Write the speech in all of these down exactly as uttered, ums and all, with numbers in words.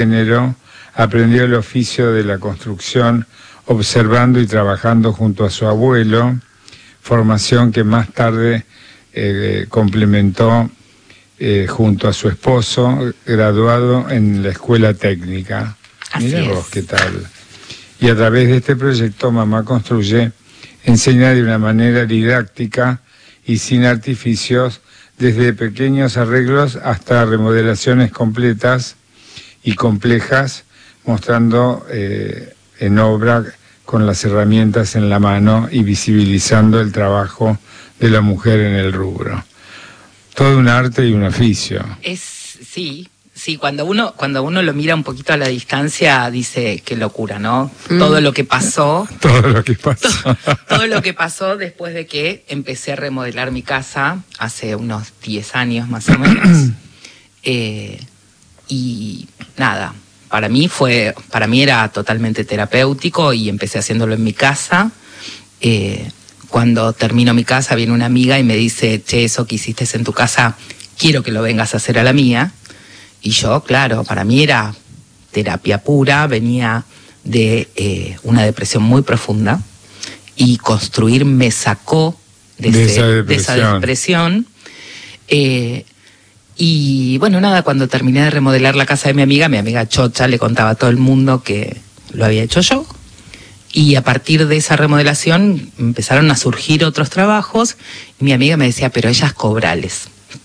género, aprendió el oficio de la construcción observando y trabajando junto a su abuelo, formación que más tarde eh, complementó eh, junto a su esposo, graduado en la escuela técnica. Mira vos qué tal. Y a través de este proyecto Mamá Construye enseña de una manera didáctica y sin artificios, desde pequeños arreglos hasta remodelaciones completas y complejas, mostrando eh, en obra con las herramientas en la mano y visibilizando el trabajo de la mujer en el rubro. Todo un arte y un oficio. Es, sí, sí, cuando uno, cuando uno lo mira un poquito a la distancia, dice, qué locura, ¿no? Mm. Todo lo que pasó. Todo lo que pasó. Todo, todo lo que pasó después de que empecé a remodelar mi casa, hace unos diez años más o menos. eh, y nada, para mí fue, para mí era totalmente terapéutico y empecé haciéndolo en mi casa. Eh, cuando termino mi casa viene una amiga y me dice, che, eso que hiciste en tu casa, quiero que lo vengas a hacer a la mía. Y yo, claro, para mí era terapia pura, venía de eh, una depresión muy profunda y construir me sacó de, de, ese, esa, depresión. de esa depresión. Eh, y bueno, nada, cuando terminé de remodelar la casa de mi amiga, mi amiga Chocha le contaba a todo el mundo que lo había hecho yo. Y a partir de esa remodelación empezaron a surgir otros trabajos y mi amiga me decía, pero ellas cobrales.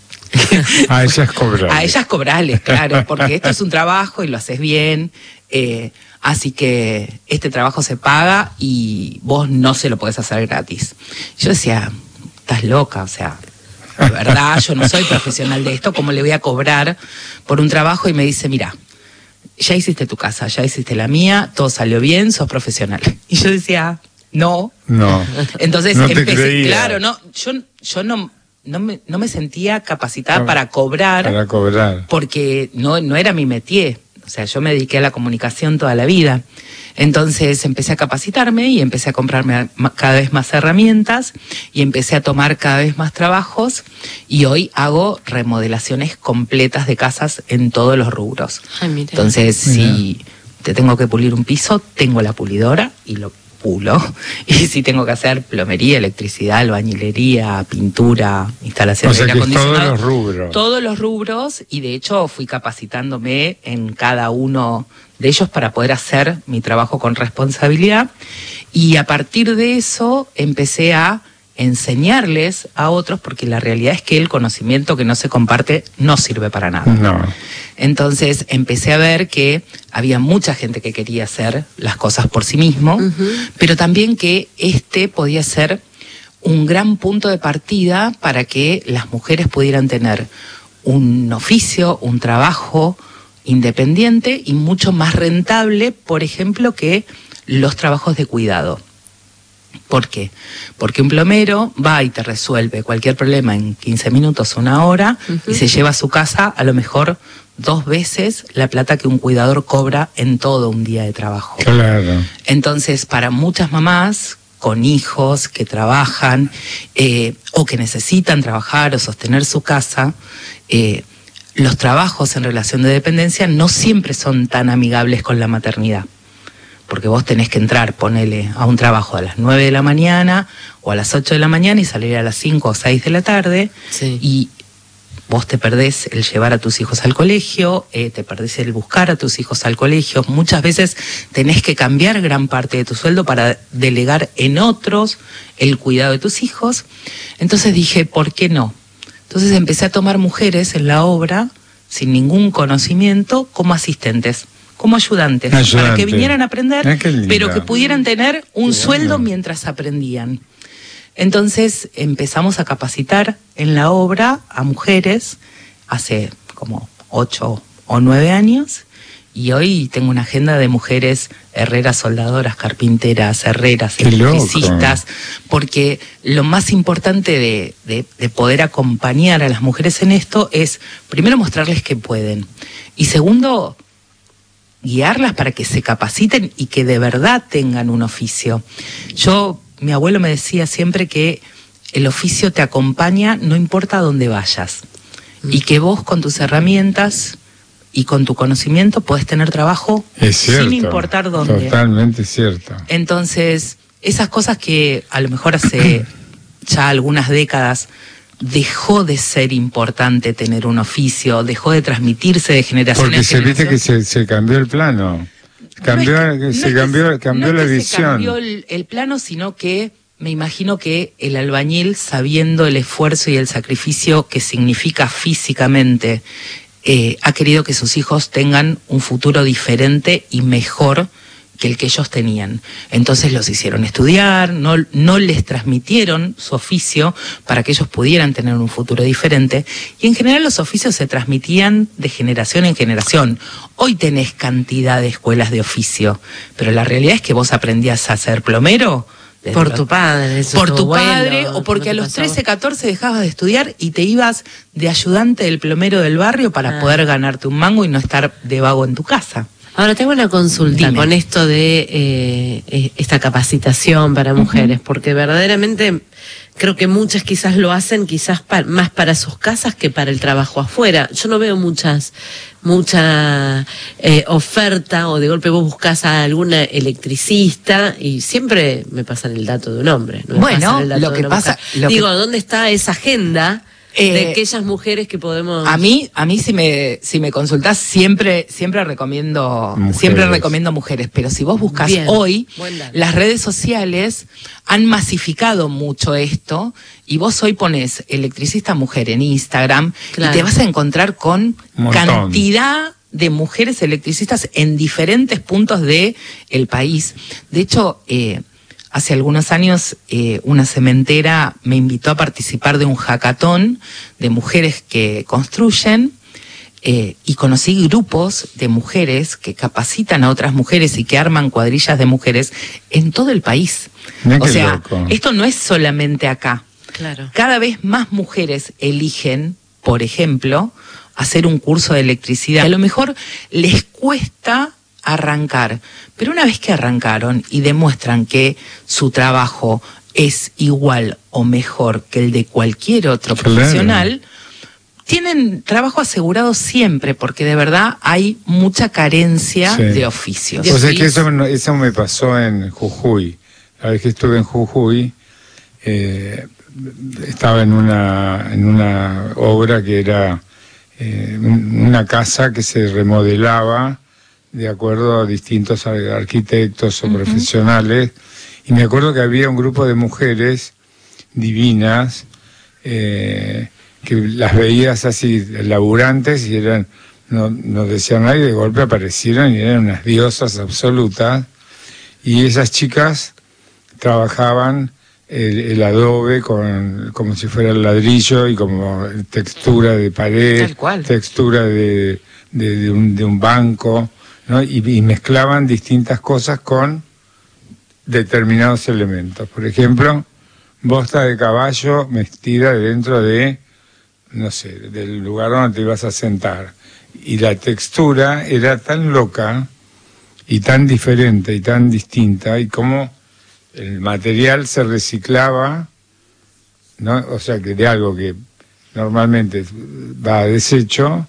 A ellas cobrales. A ellas cobrales, claro, porque esto es un trabajo y lo haces bien, eh, así que este trabajo se paga y vos no se lo podés hacer gratis. Yo decía, estás loca, o sea, de verdad, yo no soy profesional de esto, ¿cómo le voy a cobrar por un trabajo? Y me dice, mira, ya hiciste tu casa, ya hiciste la mía, todo salió bien, sos profesional. Y yo decía, no. No. Entonces no te empecé, creía. claro, no, yo, yo no... No me, no me sentía capacitada no, para cobrar, para cobrar, porque no, no era mi métier. O sea, yo me dediqué a la comunicación toda la vida. Entonces empecé a capacitarme y empecé a comprarme cada vez más herramientas y empecé a tomar cada vez más trabajos y hoy hago remodelaciones completas de casas en todos los rubros. Ay, mira. Entonces, mira. Si te tengo que pulir un piso, tengo la pulidora y lo pulo. Y si tengo que hacer plomería, electricidad, albañilería, pintura, instalación o sea de aire acondicionado. Todos los rubros. Todos los rubros, y de hecho fui capacitándome en cada uno de ellos para poder hacer mi trabajo con responsabilidad. Y a partir de eso empecé a enseñarles a otros, porque la realidad es que el conocimiento que no se comparte no sirve para nada. No. Entonces empecé a ver que había mucha gente que quería hacer las cosas por sí mismo, uh-huh. pero también que este podía ser un gran punto de partida para que las mujeres pudieran tener un oficio, un trabajo independiente y mucho más rentable, por ejemplo, que los trabajos de cuidado. ¿Por qué? Porque un plomero va y te resuelve cualquier problema en quince minutos, una hora, uh-huh. y se lleva a su casa a lo mejor dos veces la plata que un cuidador cobra en todo un día de trabajo. Claro. Entonces, para muchas mamás con hijos que trabajan eh, o que necesitan trabajar o sostener su casa, eh, los trabajos en relación de dependencia no siempre son tan amigables con la maternidad. Porque vos tenés que entrar, ponele, a un trabajo a las nueve de la mañana o a las ocho de la mañana y salir a las cinco o seis de la tarde. Sí. Y vos te perdés el llevar a tus hijos al colegio, eh, te perdés el buscar a tus hijos al colegio. Muchas veces tenés que cambiar gran parte de tu sueldo para delegar en otros el cuidado de tus hijos. Entonces dije, ¿por qué no? Entonces empecé a tomar mujeres en la obra sin ningún conocimiento como asistentes. Como ayudantes, Ayudante. para que vinieran a aprender, ah, pero que pudieran tener un sí, sueldo mientras aprendían. Entonces empezamos a capacitar en la obra a mujeres hace como ocho o nueve años y hoy tengo una agenda de mujeres herreras, soldadoras, carpinteras, herreras, electricistas, porque lo más importante de, de, de poder acompañar a las mujeres en esto es primero mostrarles que pueden y segundo guiarlas para que se capaciten y que de verdad tengan un oficio. Yo, mi abuelo me decía siempre que el oficio te acompaña no importa a dónde vayas, mm. y que vos con tus herramientas y con tu conocimiento podés tener trabajo es cierto, sin importar dónde. Totalmente cierto. Entonces, esas cosas que a lo mejor hace ya algunas décadas dejó de ser importante tener un oficio, dejó de transmitirse de generación Porque en se generación. viste que se, se cambió el plano, cambió, no es que, se no cambió, es que, cambió no la es que visión. Se cambió el, el plano, sino que me imagino que el albañil, sabiendo el esfuerzo y el sacrificio que significa físicamente, eh, ha querido que sus hijos tengan un futuro diferente y mejor que el que ellos tenían. Entonces los hicieron estudiar, no, no les transmitieron su oficio para que ellos pudieran tener un futuro diferente, y en general los oficios se transmitían de generación en generación. Hoy tenés cantidad de escuelas de oficio, pero la realidad es que vos aprendías a ser plomero por tu padre, eso por tu bueno, padre, o porque ¿no a los pasó? trece, catorce dejabas de estudiar y te ibas de ayudante del plomero del barrio para ah. poder ganarte un mango y no estar de vago en tu casa. Ahora tengo una consulta Dime. con esto de eh, esta capacitación para mujeres, uh-huh. porque verdaderamente creo que muchas quizás lo hacen quizás pa- más para sus casas que para el trabajo afuera. Yo no veo muchas mucha eh, oferta, o de golpe vos buscás a alguna electricista y siempre me pasan el dato de un hombre. No me Bueno, pasan el dato lo de que una pasa... mujer. Lo Digo, que... ¿dónde está esa agenda? Eh, de aquellas mujeres que podemos... A mí, a mí si me, si me consultás, siempre, siempre recomiendo, mujeres. siempre recomiendo mujeres, pero si vos buscas Bien. hoy, Buen dato. las redes sociales han masificado mucho esto, y vos hoy pones electricista mujer en Instagram, Claro. y te vas a encontrar con Montón. cantidad de mujeres electricistas en diferentes puntos de el país. De hecho, eh, hace algunos años eh, una cementera me invitó a participar de un hackathon de mujeres que construyen, eh, y conocí grupos de mujeres que capacitan a otras mujeres y que arman cuadrillas de mujeres en todo el país. Mirá O qué sea, loco. esto no es solamente acá. Claro. Cada vez más mujeres eligen, por ejemplo, hacer un curso de electricidad. A lo mejor les cuesta arrancar, pero una vez que arrancaron y demuestran que su trabajo es igual o mejor que el de cualquier otro Claro. profesional, tienen trabajo asegurado siempre, porque de verdad hay mucha carencia Sí. de oficios. O sea que eso, no- eso me pasó en Jujuy. La vez que estuve en Jujuy, eh, estaba en una, en una obra que era eh, un- una casa que se remodelaba de acuerdo a distintos ar- arquitectos o Ujú. profesionales, y me acuerdo que había un grupo de mujeres divinas, eh, que las veías así laburantes y eran, no, no decían nada, y de golpe aparecieron y eran unas diosas absolutas, y esas chicas trabajaban el, el adobe con, como si fuera el ladrillo, y como textura de pared, Tal cual. textura de, de, de un, de un banco, ¿no? Y, y mezclaban distintas cosas con determinados elementos. Por ejemplo, bosta de caballo metida dentro de, no sé, del lugar donde te ibas a sentar. Y la textura era tan loca y tan diferente y tan distinta, y como el material se reciclaba, ¿no? O sea, que de algo que normalmente va a desecho,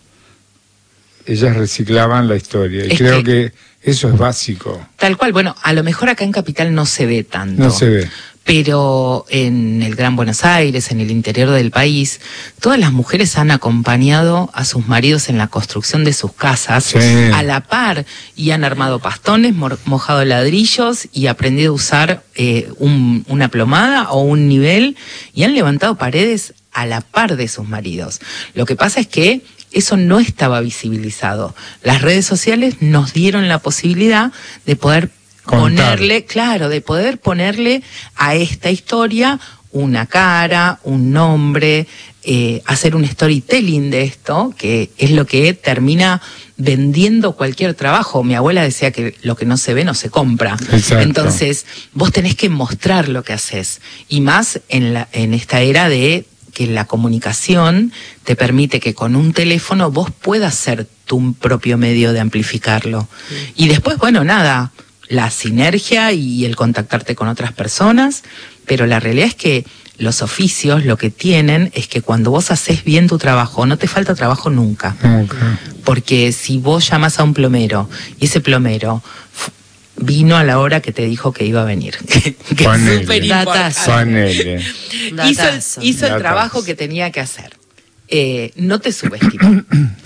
ellas reciclaban la historia. Y Es creo que- que eso es básico. Tal cual, bueno, a lo mejor acá en Capital no se ve tanto. No se ve. Pero en el Gran Buenos Aires, en el interior del país, todas las mujeres han acompañado a sus maridos en la construcción de sus casas, Sí. a la par, y han armado pastones, mor- mojado ladrillos y aprendido a usar eh, un- una plomada o un nivel, y han levantado paredes a la par de sus maridos. Lo que pasa es que eso no estaba visibilizado. Las redes sociales nos dieron la posibilidad de poder Contar. ponerle, claro, de poder ponerle a esta historia una cara, un nombre, eh, hacer un storytelling de esto, que es lo que termina vendiendo cualquier trabajo. Mi abuela decía que lo que no se ve no se compra. Exacto. Entonces, vos tenés que mostrar lo que haces. Y más en, la, en esta era de que la comunicación te permite que con un teléfono vos puedas ser tu propio medio de amplificarlo. Y después, bueno, nada, la sinergia y el contactarte con otras personas, pero la realidad es que los oficios lo que tienen es que cuando vos haces bien tu trabajo, no te falta trabajo nunca. Okay. Porque si vos llamas a un plomero y ese plomero vino a la hora que te dijo que iba a venir, que, que es súper importante. Hizo, el, hizo el trabajo que tenía que hacer. Eh, no te subestimó,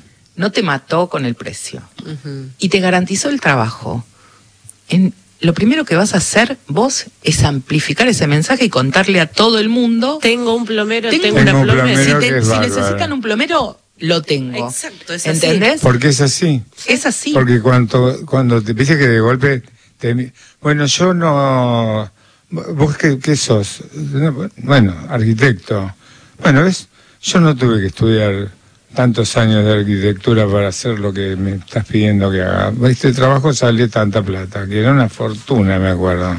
no te mató con el precio, uh-huh. y te garantizó el trabajo. En, lo primero que vas a hacer vos es amplificar ese mensaje y contarle a todo el mundo: tengo un plomero, tengo, tengo una un plomera. plomero. Si, te, si necesitan un plomero, lo tengo. Exacto, es ¿entendés? así. Porque es así. Es así. Porque cuando, cuando te viste que de golpe... Te, bueno, yo no... ¿Vos qué, qué sos? Bueno, arquitecto. Bueno, ¿ves? Yo no tuve que estudiar tantos años de arquitectura para hacer lo que me estás pidiendo que haga. Este trabajo sale tanta plata, que era una fortuna, me acuerdo.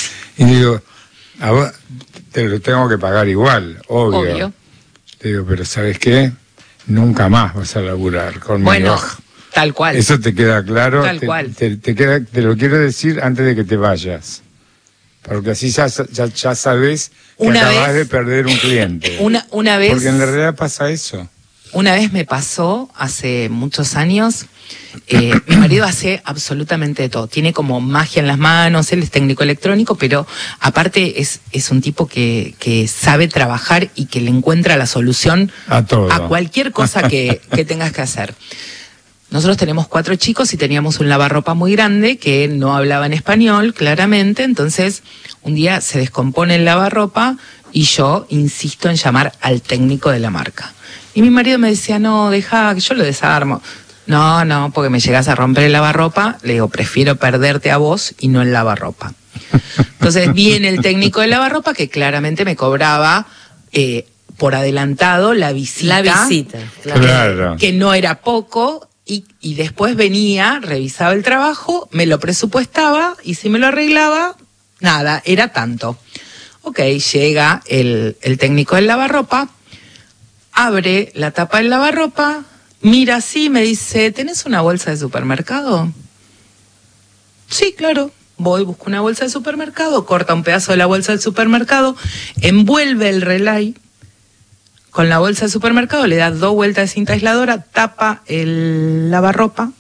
Y digo, a vos te lo tengo que pagar igual, obvio. Obvio. Te digo, pero ¿sabes qué? Nunca más vas a laburar conmigo. Bueno, tal cual. Eso te queda claro. Tal te, cual. Te, te, queda, te lo quiero decir antes de que te vayas. Porque así ya, ya, ya sabes que una acabas vez, de perder un cliente. Una, una vez... Porque en la realidad pasa eso. Una vez me pasó, hace muchos años, eh, mi marido hace absolutamente de todo. Tiene como magia en las manos, él es técnico electrónico, pero aparte es, es un tipo que, que sabe trabajar y que le encuentra la solución a todo, a cualquier cosa que, que tengas que hacer. Nosotros tenemos cuatro chicos y teníamos un lavarropa muy grande que no hablaba en español, claramente. Entonces, un día se descompone el lavarropa y yo insisto en llamar al técnico de la marca. Y mi marido me decía, no, deja, que yo lo desarmo. No, no, porque me llegas a romper el lavarropa. Le digo, prefiero perderte a vos y no el lavarropa. Entonces, viene el técnico de lavarropa que claramente me cobraba... Eh, por adelantado la visita. La visita, claro. claro. Que no era poco. Y, y después venía, revisaba el trabajo, me lo presupuestaba y si me lo arreglaba, nada, era tanto. Ok, llega el, el técnico del lavarropa, abre la tapa del lavarropa, mira así, me dice, ¿tenés una bolsa de supermercado? Sí, claro. Voy, busco una bolsa de supermercado, corta un pedazo de la bolsa del supermercado, envuelve el relay con la bolsa de supermercado, le da dos vueltas de cinta aisladora, tapa el lavarropa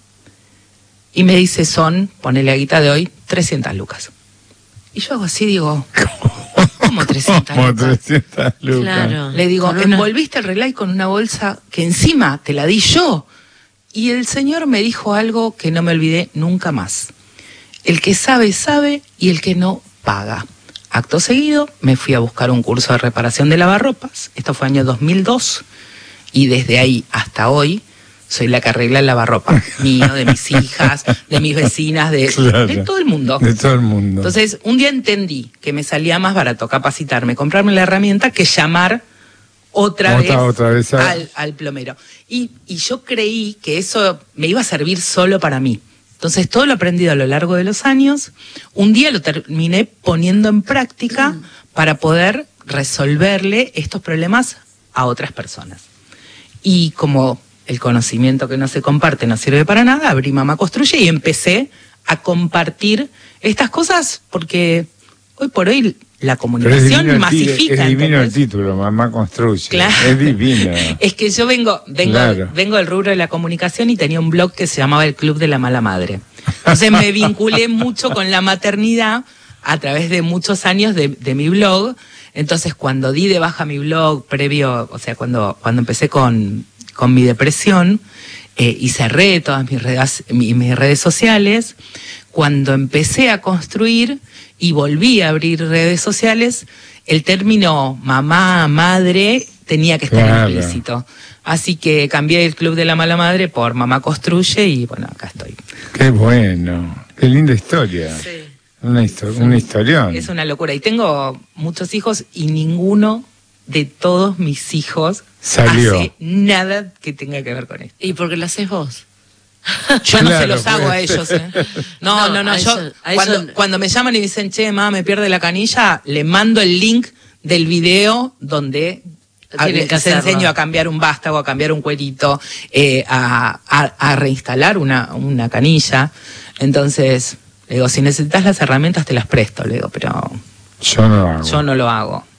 y me dice, son, ponele a guita de hoy, trescientas lucas. Y yo hago así, digo, ¿cómo trescientas ¿Cómo lucas? trescientas lucas? Claro. Le digo, una... envolviste el relay con una bolsa que encima te la di yo. Y el señor me dijo algo que no me olvidé nunca más. El que sabe, sabe, y el que no, paga. Acto seguido, me fui a buscar un curso de reparación de lavarropas. Esto fue año dos mil dos. Y desde ahí hasta hoy, soy la que arregla el lavarropa. Mío, de mis hijas, de mis vecinas, de, claro, de todo el mundo. De todo el mundo. Entonces, un día entendí que me salía más barato capacitarme, comprarme la herramienta, que llamar otra, otra, vez, otra vez a... al, al plomero. Y, y yo creí que eso me iba a servir solo para mí. Entonces, todo lo aprendido a lo largo de los años, un día lo terminé poniendo en práctica mm. para poder resolverle estos problemas a otras personas. Y como el conocimiento que no se comparte no sirve para nada, abrí Mamá Construye y empecé a compartir estas cosas porque hoy por hoy la comunicación masifica. Es divino el título, Mamá Construye. Claro. Es divino. Es que yo vengo, vengo, claro. vengo del rubro de la comunicación y tenía un blog que se llamaba El Club de la Mala Madre. Entonces me vinculé mucho con la maternidad a través de muchos años de, de mi blog. Entonces cuando di de baja mi blog, previo, o sea, cuando, cuando empecé con, con mi depresión, eh, y cerré todas mis redes, mis, mis redes sociales, cuando empecé a construir y volví a abrir redes sociales, el término mamá, madre, tenía que estar claro. implícito. Así que cambié el Club de la Mala Madre por Mamá Construye y bueno, acá estoy. Qué bueno, qué linda historia. Sí. Una, histo- una historión. Es una locura. Y tengo muchos hijos y ninguno de todos mis hijos salió. Hace nada que tenga que ver con esto. ¿Y por qué lo haces vos? Yo no claro, se los hago pues. a ellos, ¿eh? No, no, no. no yo, eso, cuando, eso... cuando me llaman y me dicen, che, mamá, me pierde la canilla, le mando el link del video donde a, les enseño a cambiar un vástago, a cambiar un cuerito, eh, a, a, a reinstalar una, una canilla. Entonces, le digo, si necesitas las herramientas te las presto, le digo, pero yo no lo hago. Yo no lo hago.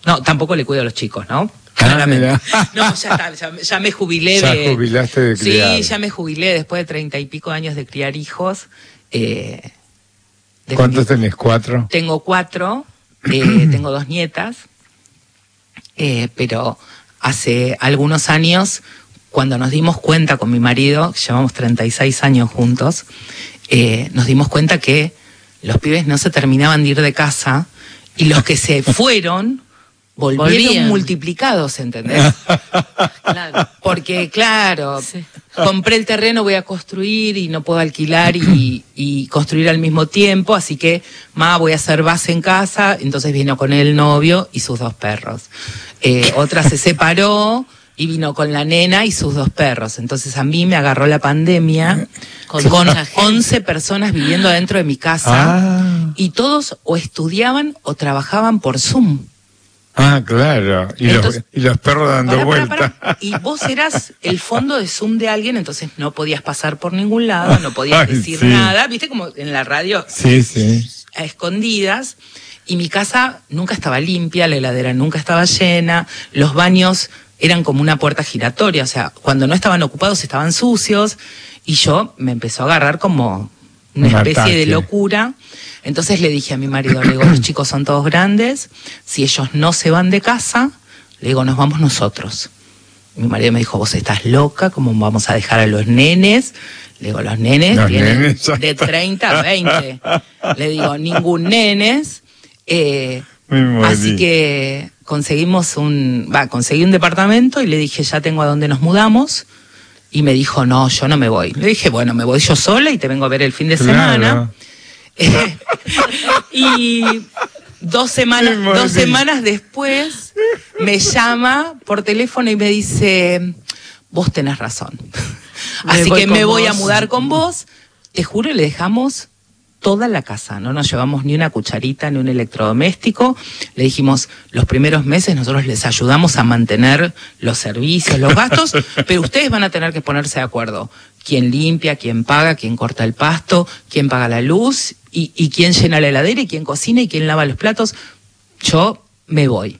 No, tampoco le cuido a los chicos, ¿no? Claramente. Ah, no, ya está, ya, ya me jubilé ya de... Ya jubilaste de criar. Sí, ya me jubilé después de treinta y pico años de criar hijos. Eh, ¿Cuántos tenés? ¿Cuatro? Tengo cuatro, eh, tengo dos nietas, eh, pero hace algunos años, cuando nos dimos cuenta con mi marido, llevamos treinta y seis años juntos, eh, nos dimos cuenta que los pibes no se terminaban de ir de casa y los que se fueron volvieron Volvían. multiplicados, ¿entendés? Claro. Porque, claro, sí. compré el terreno, voy a construir y no puedo alquilar y, y construir al mismo tiempo, así que, ma, voy a hacer base en casa. Entonces vino con el novio y sus dos perros. Eh, otra se separó y vino con la nena y sus dos perros. Entonces a mí me agarró la pandemia con, con once personas viviendo dentro de mi casa ah. y todos o estudiaban o trabajaban por Zoom. Ah, claro. Y, entonces, los, y los perros dando para, vueltas. Para, para. Y vos eras el fondo de Zoom de alguien, entonces no podías pasar por ningún lado, no podías Ay, decir sí. nada. ¿Viste como en la radio? Sí, sí. A escondidas. Y mi casa nunca estaba limpia, la heladera nunca estaba llena, los baños eran como una puerta giratoria, o sea, cuando no estaban ocupados estaban sucios. Y yo me empezó a agarrar como una Un especie ataque. de locura. Entonces le dije a mi marido, le digo, los chicos son todos grandes, si ellos no se van de casa, le digo, nos vamos nosotros. Mi marido me dijo, vos estás loca, ¿cómo vamos a dejar a los nenes? Le digo, los nenes los tienen nenes de treinta a veinte. Le digo, ningún nenes. Eh, así que conseguimos un, va, conseguí un departamento y le dije, ya tengo a dónde nos mudamos. Y me dijo, no, yo no me voy. Le dije, bueno, me voy yo sola y te vengo a ver el fin de claro. semana. y dos semanas, dos semanas después me llama por teléfono y me dice, vos tenés razón. Así que me voy a mudar con vos. Te juro, le dejamos toda la casa, no nos llevamos ni una cucharita ni un electrodoméstico. Le dijimos, los primeros meses nosotros les ayudamos a mantener los servicios, los gastos, pero ustedes van a tener que ponerse de acuerdo. Quién limpia, quién paga, quién corta el pasto, quién paga la luz y, y quién llena la heladera y quién cocina y quién lava los platos. Yo me voy.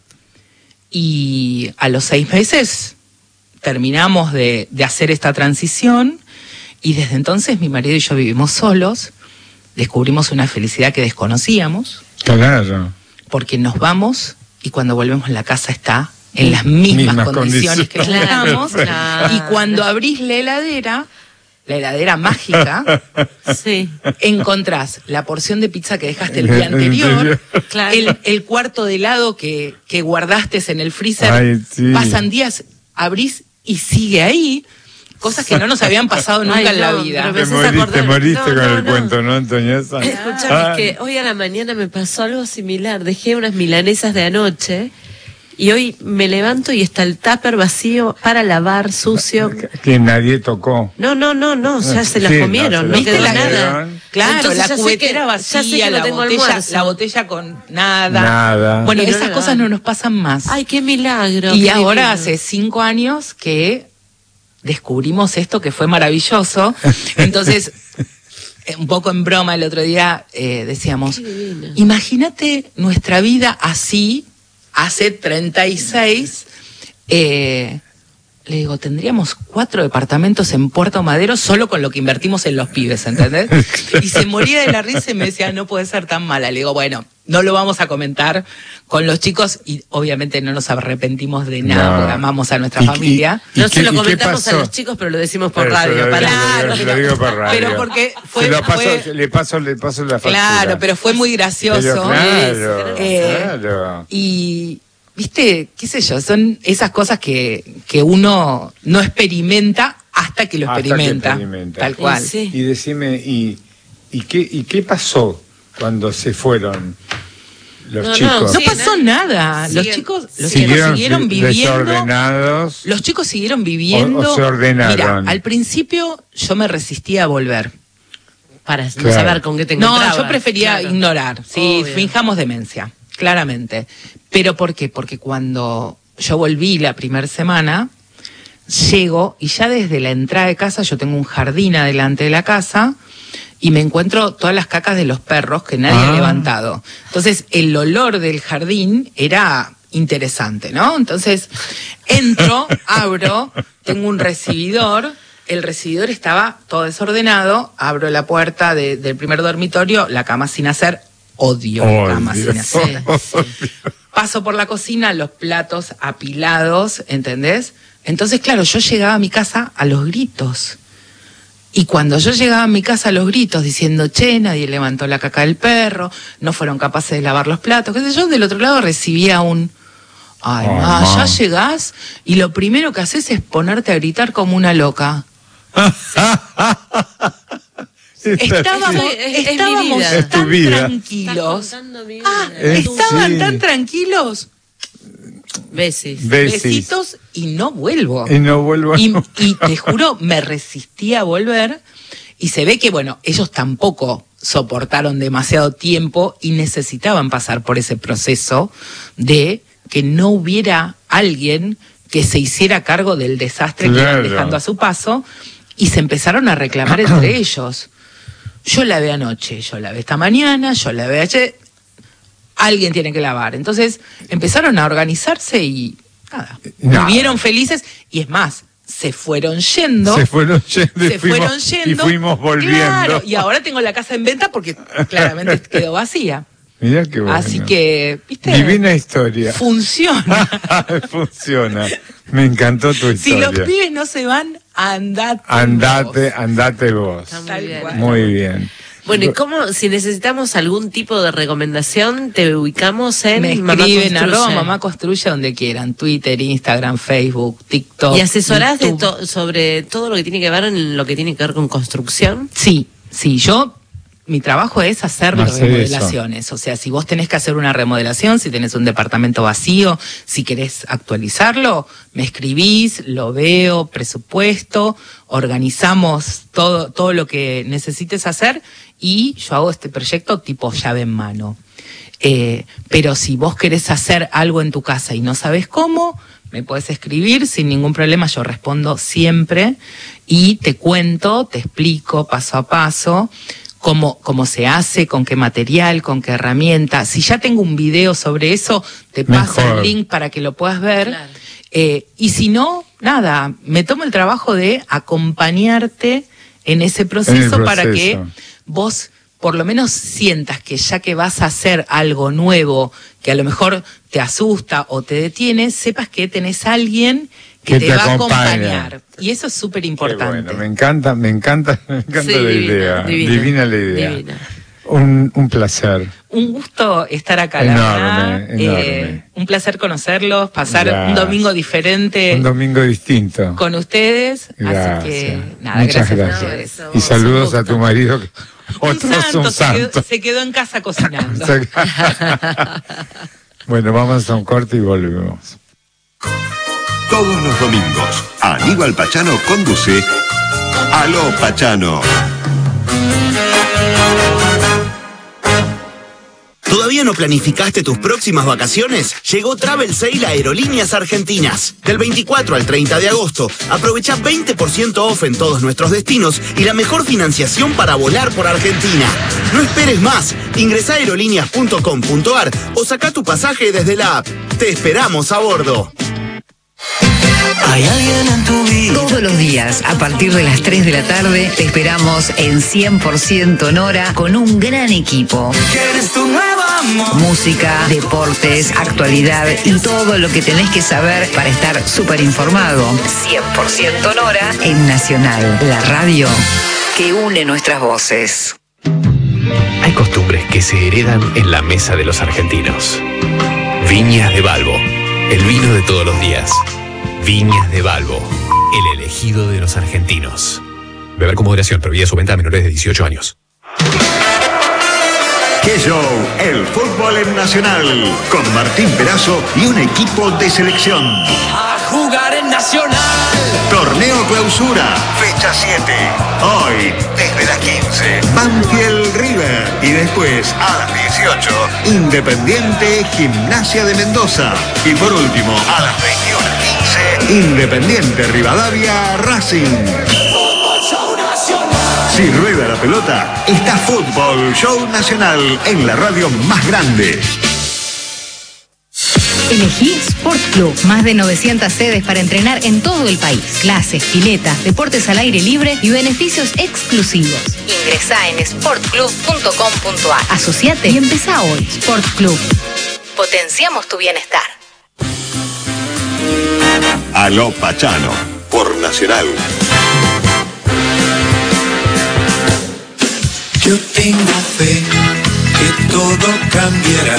Y a los seis meses terminamos de, de hacer esta transición y desde entonces mi marido y yo vivimos solos. Descubrimos una felicidad que desconocíamos. Claro. Porque nos vamos y cuando volvemos la casa está en las mismas, mismas condiciones, condiciones que estamos. Claro. Y cuando abrís la heladera, la heladera mágica, sí. encontrás la porción de pizza que dejaste el día anterior, claro. el, el cuarto de helado que, que guardaste en el freezer. Ay, sí. Pasan días, abrís y sigue ahí. Cosas que no nos habían pasado nunca Ay, no, en la vida. Te, moriste, te moriste no, con no, el no. cuento, ¿no, Antoñesa? Escuchame, es que hoy a la mañana me pasó algo similar. Dejé unas milanesas de anoche y hoy me levanto y está el tupper vacío para lavar, sucio. Que nadie tocó. No, no, no, no, ya se las sí, comieron, no, se no quedó la nada. Claro, entonces, la cubetera vacía, la botella, la botella con nada. Nada. Bueno, esas no cosas no nos pasan más. Ay, qué milagro. Y qué ahora milagro. hace cinco años que descubrimos esto que fue maravilloso. Entonces, un poco en broma el otro día eh, decíamos, imagínate nuestra vida así hace treinta y seis. Eh, le digo, tendríamos cuatro departamentos en Puerto Madero solo con lo que invertimos en los pibes, ¿entendés? Y se moría de la risa y me decía, no puede ser tan mala. Le digo, bueno, no lo vamos a comentar con los chicos y obviamente no nos arrepentimos de nada, no. porque amamos a nuestra ¿Y, familia. Y, y no se lo comentamos a los chicos, pero lo decimos por pero radio. Lo, para claro, lo, lo digo por radio. Pero porque fue, se lo paso, fue, le paso, le paso la factura. Claro, pero fue muy gracioso. Pero claro, eh, claro. Y viste, qué sé yo, son esas cosas que, que uno no experimenta hasta que lo hasta experimenta, que experimenta. Tal cual. Sí. Y decime, ¿y, y, qué, ¿y qué pasó cuando se fueron los no, chicos? No, no pasó nada. Siguen, los chicos, los chicos siguieron viviendo. Desordenados. Los chicos siguieron viviendo. O, o se ordenaron. Mira, al principio yo me resistía a volver. Para claro. no saber con qué te encontrabas. No, yo prefería claro. ignorar. Sí, Obvio. Finjamos demencia. Claramente. ¿Pero por qué? Porque cuando yo volví la primera semana, llego y ya desde la entrada de casa, yo tengo un jardín adelante de la casa y me encuentro todas las cacas de los perros que nadie ah. ha levantado. Entonces el olor del jardín era interesante, ¿no? Entonces, entro, abro, tengo un recibidor, el recibidor estaba todo desordenado, abro la puerta de, del primer dormitorio, la cama sin hacer, odio oh, la cama Dios. sin hacer. Oh, Sí. Paso por la cocina, los platos apilados, ¿entendés? Entonces, claro, yo llegaba a mi casa a los gritos. Y cuando yo llegaba a mi casa a los gritos diciendo, che, nadie levantó la caca del perro, no fueron capaces de lavar los platos, qué sé yo, del otro lado recibía un, ay, Oh, ma, ma. ya llegás y lo primero que haces es ponerte a gritar como una loca. Estábamos, Es- es- es mi estábamos vida. Es tu tan vida. tranquilos. Estás contando mi vida. Ah, Es- estaban sí. tan tranquilos. Besis. Besis. Besitos y no vuelvo. Y no vuelvo a... Y, y te juro, me resistí a volver y se ve que, bueno, ellos tampoco soportaron demasiado tiempo y necesitaban pasar por ese proceso de que no hubiera alguien que se hiciera cargo del desastre que Claro. iban dejando a su paso y se empezaron a reclamar entre ellos. Yo lavé anoche, yo lavé esta mañana, yo lavé ayer, alguien tiene que lavar. Entonces empezaron a organizarse y nada, Nada. vivieron felices y es más, se fueron yendo. Se fueron yendo, y se fuimos- fueron yendo. y fuimos volviendo. Claro, y ahora tengo la casa en venta porque claramente quedó vacía. Mirá qué bueno. Así que, ¿viste? Divina historia. Funciona. Funciona. Me encantó tu Si historia. los pibes no se van, andate. Andate, vos. andate vos. Está muy Tal bien. cual. Muy bien. Bueno, ¿y cómo, si necesitamos algún tipo de recomendación, te ubicamos en Me Mamá escriben Construye? arroba mamá construye donde quieran, Twitter, Instagram, Facebook, TikTok. ¿Y asesorás de YouTube. to- sobre todo lo que tiene que ver en lo que tiene que ver con construcción? Sí, sí, yo, mi trabajo es hacer Hacer remodelaciones. O sea, si vos tenés que hacer una remodelación, si tenés un departamento vacío, si querés actualizarlo, me escribís, lo veo, presupuesto, organizamos todo, todo lo que necesites hacer y yo hago este proyecto tipo llave en mano. Eh, pero si vos querés hacer algo en tu casa y no sabes cómo, me podés escribir sin ningún problema, yo respondo siempre y te cuento, te explico paso a paso cómo, cómo se hace, con qué material, con qué herramienta. Si ya tengo un video sobre eso, te paso Mejor. el link para que lo puedas ver. Claro. Eh, y si no, nada, me tomo el trabajo de acompañarte en ese proceso, En el para que proceso. vos por lo menos sientas que ya que vas a hacer algo nuevo, que a lo mejor te asusta o te detiene, sepas que tenés a alguien que, Que te, te va a acompaña. acompañar. Y eso es súper Qué importante. bueno, me encanta, me encanta, me encanta Sí, la divina, idea. divina, Divina, la idea. divina. Un, un placer. Un gusto estar acá, Enorme, la verdad. enorme. Eh, un placer conocerlos, pasar Gracias. un domingo diferente Un domingo distinto. con ustedes. Gracias. Así que, nada, Muchas gracias, gracias. por eso. Y saludos a tu marido. que- Un Otro es santo, un se, quedó, santo. se quedó en casa cocinando. Bueno, vamos a un corte y volvemos. Todos los domingos, Aníbal Pachano conduce Aló Pachano. ¿Todavía no planificaste tus próximas vacaciones? Llegó Travel Sale a Aerolíneas Argentinas. Del veinticuatro al treinta de agosto, aprovecha veinte por ciento off en todos nuestros destinos y la mejor financiación para volar por Argentina. No esperes más. Ingresá a aerolíneas punto com punto ar o saca tu pasaje desde la app. Te esperamos a bordo. Hay alguien en tu vida. Todos los días, a partir de las tres de la tarde, te esperamos en cien por ciento Nora con un gran equipo. Que eres tu nuevo amor. Música, deportes, actualidad y todo lo que tenés que saber para estar súper informado. cien por ciento Nora en Nacional, la radio que une nuestras voces. Hay costumbres que se heredan en la mesa de los argentinos. Viñas de Balbo, el vino de todos los días. Viñas de Balbo, el elegido de los argentinos. Beber con moderación, prohibida su venta a menores de dieciocho años. ¡Qué show! El fútbol en Nacional, con Martín Perazo y un equipo de selección. A jugar en Nacional. Torneo Clausura, fecha siete. Hoy, desde las quince, Banfield River. Y después, a las dieciocho, Independiente Gimnasia de Mendoza. Y por último, a las veintiuno quince, Independiente Rivadavia Racing. Si rueda la pelota, está Fútbol Show Nacional en la radio más grande. Elegí Sport Club. Más de novecientas sedes para entrenar en todo el país. Clases, piletas, deportes al aire libre y beneficios exclusivos. Ingresá en sport club punto com punto a r. Asociate y empezá hoy. Sport Club. Potenciamos tu bienestar. Aló Pachano, por Nacional. Yo tengo fe que todo cambiará.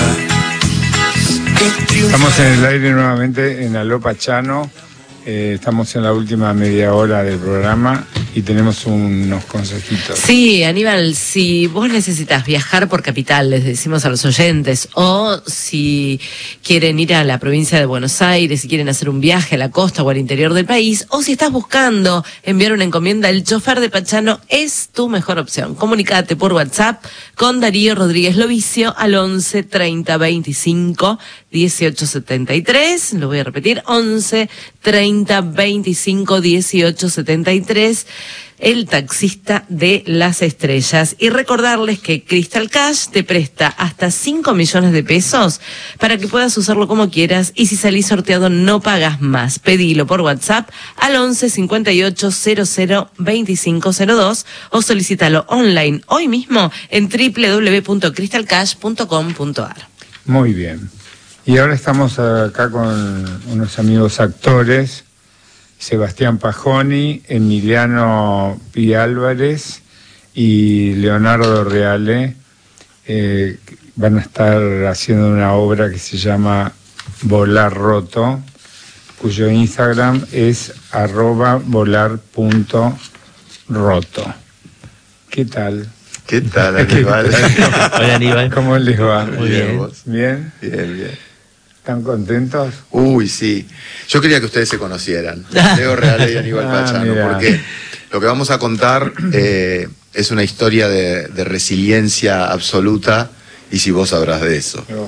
Estamos en el aire nuevamente en Aló Pachano. Eh, estamos en la última media hora del programa y tenemos unos consejitos. Sí, Aníbal, si vos necesitas viajar por capital, les decimos a los oyentes, o si quieren ir a la provincia de Buenos Aires, si quieren hacer un viaje a la costa o al interior del país, o si estás buscando enviar una encomienda, el chofer de Pachano es tu mejor opción. Comunicate por WhatsApp con Darío Rodríguez Lovicio al once treinta veinticinco dieciocho setenta y tres. Lo voy a repetir, once treinta veinticinco dieciocho setenta y tres. El taxista de las estrellas. Y recordarles que Crystal Cash te presta hasta cinco millones de pesos para que puedas usarlo como quieras, y si salís sorteado no pagas más. Pedilo por WhatsApp al once cincuenta y ocho cero cero veinticinco cero dos o solicítalo online hoy mismo en doble u doble u doble u punto crystal cash punto com punto a r. Muy bien. Y ahora estamos acá con unos amigos actores, Sebastián Pajoni, Emiliano Pi Álvarez y Leonardo Reale. Eh, van a estar haciendo una obra que se llama Volar Roto, cuyo Instagram es arroba volar punto roto. ¿Qué tal? ¿Qué tal, Aníbal? Hola, Aníbal. ¿Cómo les va? Muy bien. ¿Vos? ¿Bien? Bien, bien. ¿Están contentos? Uy, sí. Yo quería que ustedes se conocieran, Leo Reale y Aníbal ah, Pachano, mira. Porque lo que vamos a contar eh, es una historia de, de resiliencia absoluta, y si vos sabrás de eso. Oh.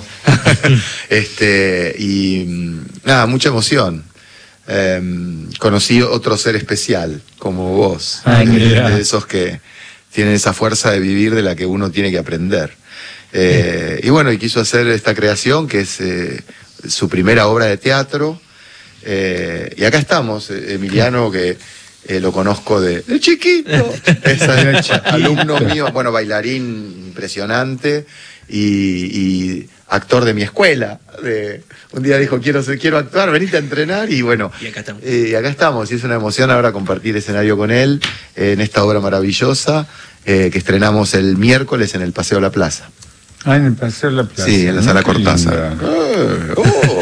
este Y nada, mucha emoción. Eh, conocí otro ser especial, como vos, Ay, de, de esos que tienen esa fuerza de vivir de la que uno tiene que aprender. Eh, y bueno, y quiso hacer esta creación que es eh, su primera obra de teatro. Eh, y acá estamos, Emiliano, que eh, lo conozco de, de chiquito, es alumno mío, bueno, bailarín impresionante y, y actor de mi escuela. De, un día dijo, quiero quiero actuar, venite a entrenar, y bueno, y acá estamos. Eh, y acá estamos, y es una emoción ahora compartir escenario con él eh, en esta obra maravillosa eh, que estrenamos el miércoles en el Paseo La Plaza. Ah, en el Paseo de la Plaza. Sí, en la Sala Cortázar. Eh, oh.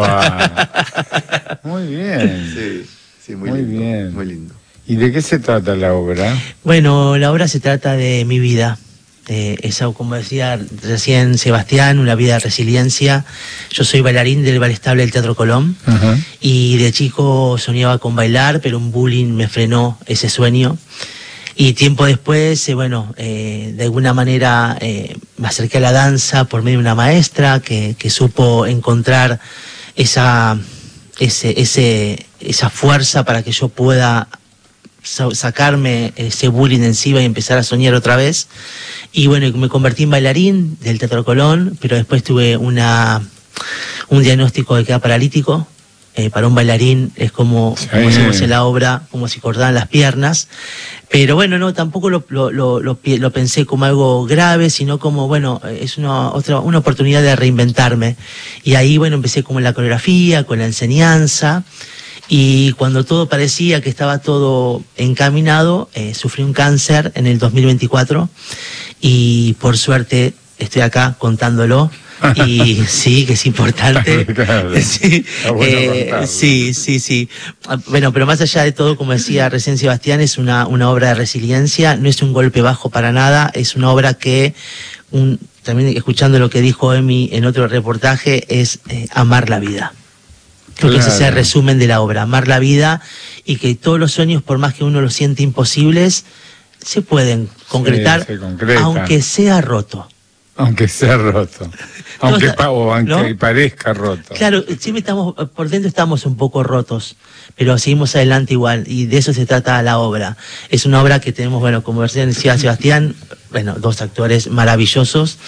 Muy bien. Sí, sí, muy, muy lindo, bien. Muy lindo. ¿Y de qué se trata la obra? Bueno, la obra se trata de mi vida. Eh, esa, como decía recién Sebastián, una vida de resiliencia. Yo soy bailarín del Ballet Estable del Teatro Colón. Uh-huh. Y de chico soñaba con bailar, pero un bullying me frenó ese sueño. Y tiempo después, eh, bueno, eh, de alguna manera eh, me acerqué a la danza por medio de una maestra que, que supo encontrar esa, ese, ese, esa fuerza para que yo pueda sa- sacarme ese bullying encima y empezar a soñar otra vez. Y bueno, me convertí en bailarín del Teatro Colón, pero después tuve una, un diagnóstico de quedar paralítico. Eh, para un bailarín es como, sí. como decimos en la obra, como si cortaran las piernas. Pero bueno, no, tampoco lo, lo, lo, lo, lo pensé como algo grave, sino como, bueno, es una otra una oportunidad de reinventarme. Y ahí, bueno, empecé como en la coreografía, con la enseñanza. Y cuando todo parecía que estaba todo encaminado, eh, sufrí un cáncer en el dos mil veinticuatro. Y por suerte estoy acá contándolo. Y sí, que es importante. Claro, sí, bueno eh, sí, sí, sí. Bueno, pero más allá de todo, como decía recién Sebastián, es una, una obra de resiliencia, no es un golpe bajo para nada, es una obra que, un, también escuchando lo que dijo Emi en otro reportaje, es eh, amar la vida. Creo claro. que ese es el resumen de la obra, amar la vida, y que todos los sueños, por más que uno los siente imposibles, se pueden concretar, sí, se aunque sea roto. Aunque sea roto, aunque, pa o aunque ¿no? parezca roto. Claro, siempre estamos, por dentro estamos un poco rotos, pero seguimos adelante igual, y de eso se trata la obra. Es una obra que tenemos, bueno, como decía Sebastián, bueno, dos actores maravillosos,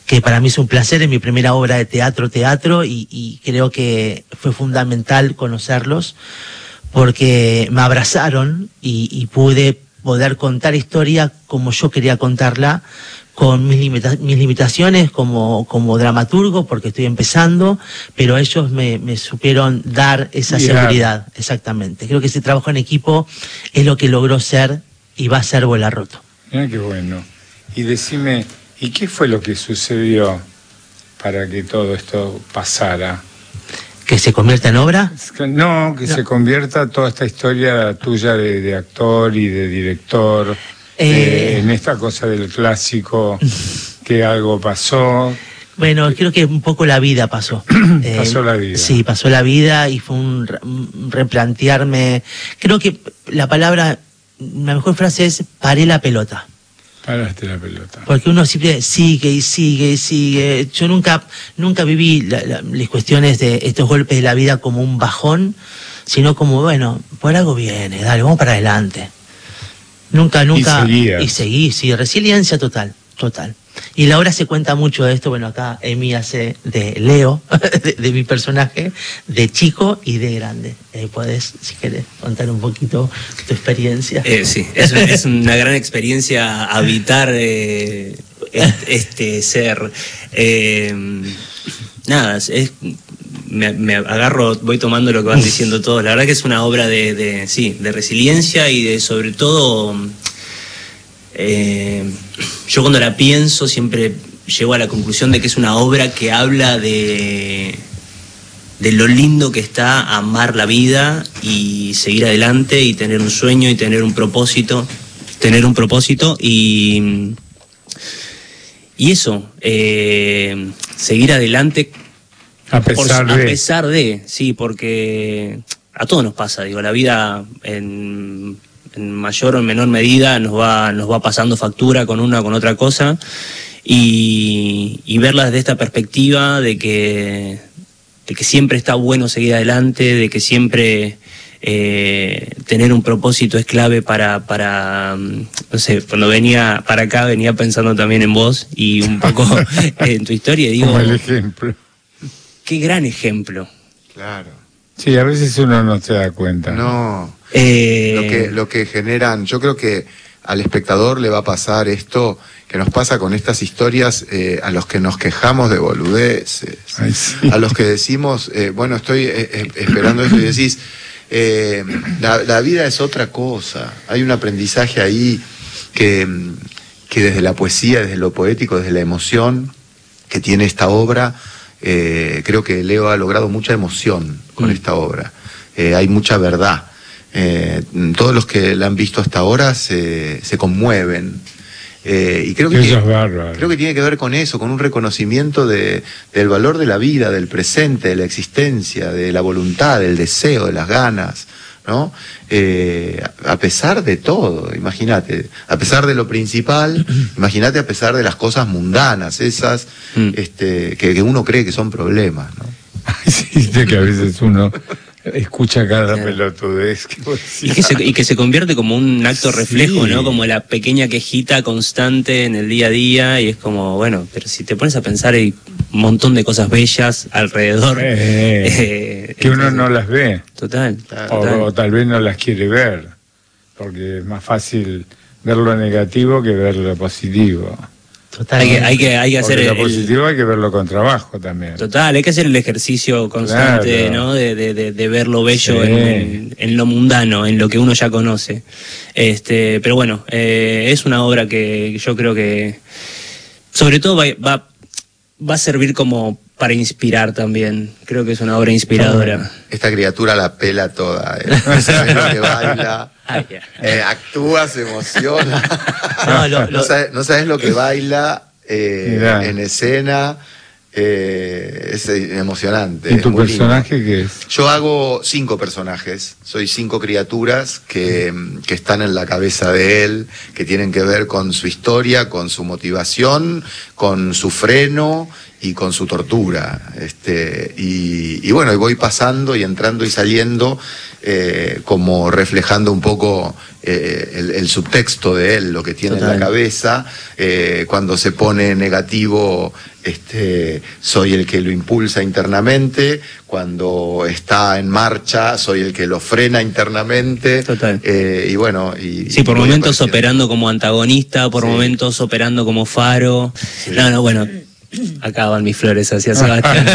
que para mí es un placer, es mi primera obra de teatro, teatro, y, y creo que fue fundamental conocerlos, porque me abrazaron y, y pude poder contar historia como yo quería contarla, con mis, limita mis limitaciones como, como dramaturgo, porque estoy empezando, pero ellos me, me supieron dar esa Mirar. seguridad, exactamente. Creo que ese trabajo en equipo es lo que logró ser y va a ser Vuela Roto. Mira qué bueno. Y decime, ¿y qué fue lo que sucedió para que todo esto pasara? ¿Que se convierta en obra? No, que no. se convierta toda esta historia tuya de, de actor y de director, eh... Eh, en esta cosa del clásico, que algo pasó. Bueno, creo que un poco la vida pasó. Pasó la vida. Eh, sí, pasó la vida y fue un, un replantearme. Creo que la palabra, la mejor frase es paré la pelota. Paraste la pelota. Porque uno siempre sigue y sigue y sigue. Yo nunca, nunca viví la, la, las cuestiones de estos golpes de la vida como un bajón, sino como, bueno, por algo viene, dale, vamos para adelante. Nunca, nunca. Y, y seguí, sí, resiliencia total, total. Y la obra se cuenta mucho de esto. Bueno, acá Emi hace de Leo, de, de mi personaje, de chico y de grande. Eh, Podés, si querés, contar un poquito tu experiencia. Eh, sí, es, es una gran experiencia habitar eh, este, este ser. Eh, nada, es, me, me agarro, voy tomando lo que van diciendo todos. La verdad que es una obra de, de sí, de resiliencia y de, sobre todo, eh, yo cuando la pienso siempre llego a la conclusión de que es una obra que habla de, de lo lindo que está amar la vida y seguir adelante y tener un sueño y tener un propósito, tener un propósito y, y eso, eh, seguir adelante. A pesar por, de... A pesar de, sí, porque a todos nos pasa, digo, la vida en, en mayor o en menor medida nos va, nos va pasando factura con una o con otra cosa y, y verla desde esta perspectiva de que, de que siempre está bueno seguir adelante, de que siempre eh, tener un propósito es clave para, para, no sé, cuando venía para acá venía pensando también en vos y un poco en tu historia, digo... Como el ejemplo. Qué gran ejemplo. Claro. Sí, a veces uno no se da cuenta. No. Eh... Lo que, lo que generan, yo creo que al espectador le va a pasar esto que nos pasa con estas historias, eh, a los que nos quejamos de boludeces, Ay, sí. a los que decimos, eh, bueno, estoy eh, esperando esto y decís, eh, la, la vida es otra cosa. Hay un aprendizaje ahí que, que desde la poesía, desde lo poético, desde la emoción que tiene esta obra, Eh, creo que Leo ha logrado mucha emoción con mm. esta obra. Eh, hay mucha verdad. Eh, todos los que la han visto hasta ahora se, se conmueven. Eh, y creo que, eso tiene, es bárbaro. creo que tiene que ver con eso, con un reconocimiento de, del valor de la vida, del presente, de la existencia, de la voluntad, del deseo, de las ganas, ¿no? Eh, a pesar de todo, imagínate, a pesar de lo principal, imagínate a pesar de las cosas mundanas, esas mm. este, que, que uno cree que son problemas, ¿no? Ay, sí, de que a veces uno escucha cada claro. pelotudez que y, que se, y que se convierte como un acto reflejo, sí. ¿no? Como la pequeña quejita constante en el día a día y es como, bueno, pero si te pones a pensar hay un montón de cosas bellas alrededor. Eh, eh, que uno no las ve. Total. O, total. o tal vez no las quiere ver, porque es más fácil ver lo negativo que ver lo positivo. Total. Hay que, hay que, hay que hacer el, lo positivo hay que verlo con trabajo también. Total, hay que hacer el ejercicio constante, claro. ¿no? De, de, de, de ver lo bello sí. en, en lo mundano, en lo que uno ya conoce. Este, pero bueno, eh, es una obra que yo creo que sobre todo va, va, va a servir como para inspirar también. Creo que es una obra inspiradora. Esta criatura la pela toda, ¿eh? No sabes lo que baila, Ay, yeah. eh, actúa, se emociona. No, lo, lo... no, sabes, no sabes lo que baila eh, en escena. Eh, es emocionante. ¿Y tu personaje lindo. Qué es? Yo hago cinco personajes. Soy cinco criaturas que, que están en la cabeza de él, que tienen que ver con su historia, con su motivación, con su freno y con su tortura. Este, y, y bueno, y voy pasando y entrando y saliendo, eh, como reflejando un poco eh, el, el subtexto de él, lo que tiene Total. En la cabeza. Eh, cuando se pone negativo, este, soy el que lo impulsa internamente, cuando está en marcha soy el que lo frena internamente. Total. Eh, y bueno, y, sí, por y momentos operando como antagonista, por sí. momentos operando como faro. Sí. No, no, bueno, acá van mis flores hacia Sebastián.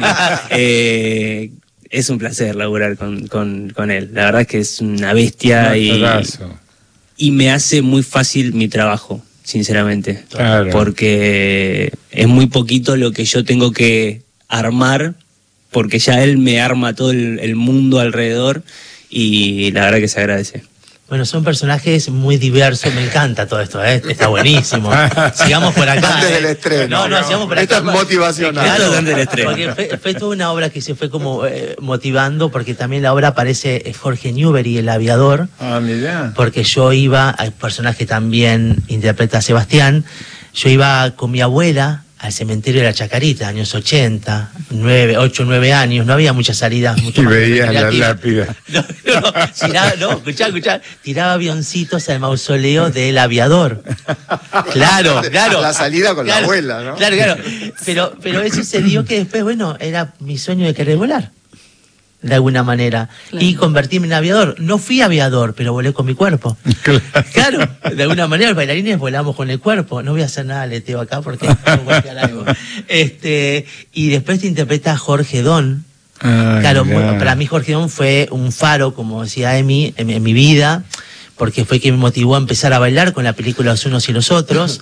eh, es un placer laburar con, con, con él. La verdad es que es una bestia y, y me hace muy fácil mi trabajo, sinceramente. Claro. Porque es muy poquito lo que yo tengo que armar, porque ya él me arma todo el, el mundo alrededor y la verdad que se agradece. Bueno, son personajes muy diversos, me encanta todo esto, ¿eh? Está buenísimo. Sigamos por acá. Antes ¿eh? del estreno. No, no, sigamos por acá. Esto es motivacional. Claro, antes del estreno. Porque fue, fue toda una obra que se fue como eh, motivando, porque también la obra aparece Jorge Newbery, el aviador. Ah, mirá. Porque yo iba, el personaje también interpreta a Sebastián, yo iba con mi abuela al cementerio de la Chacarita, años ochenta, nueve, ocho, nueve años, no había muchas salidas. Mucho y más veías la lápida. No, no, no, tiraba, no, escuchá, escuchá, tiraba avioncitos al mausoleo del aviador. Claro, claro. La salida con claro, la abuela, ¿no? Claro, claro. Pero, pero eso se dio que después, bueno, era mi sueño de querer volar. De alguna manera. Claro. Y convertirme en aviador. No fui aviador, pero volé con mi cuerpo. Claro. Claro, de alguna manera los bailarines volamos con el cuerpo. No voy a hacer nada leteo acá porque no voy a quedar algo. Este, y después te interpreta Jorge Don. Ay, claro, muy, para mí Jorge Don fue un faro, como decía Emi, en, en mi vida, porque fue quien me motivó a empezar a bailar con la película Los Unos y los Otros.